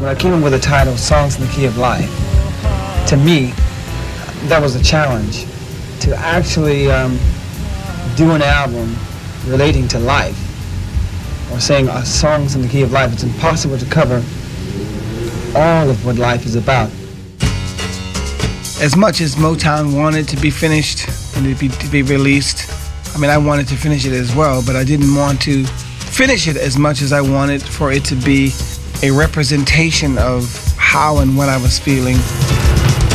when I came up with the title Songs in the Key of Life, to me, that was a challenge to actually do an album relating to life, or saying songs in the key of life. It's impossible to cover all of what life is about. As much as Motown wanted to be finished and to be released, I mean, I wanted to finish it as well, but I didn't want to finish it as much as I wanted for it to be a representation of how and what I was feeling.